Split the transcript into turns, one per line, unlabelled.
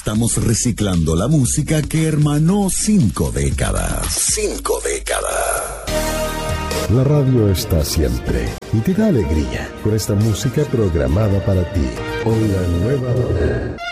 Estamos reciclando la música que hermanó 5 décadas. 5 décadas.
La radio está siempre y te da alegría con esta música programada para ti. Con la nueva hora.